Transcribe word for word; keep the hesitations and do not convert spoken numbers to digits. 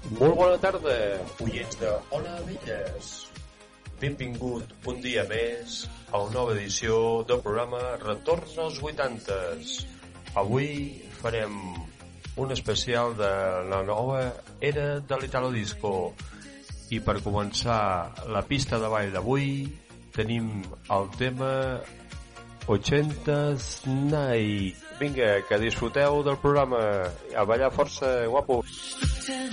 Molt bona tarda, oients de Ona Velles. Benvingut un dia més a una nova edició del programa Retorn als vuitantes. Avui farem un especial de la nova era de l'Italo Disco. I per començar la pista de ball d'avui tenim el tema ochentas Night. Vinga, que disfruteu del programa. A ballar força, guapos.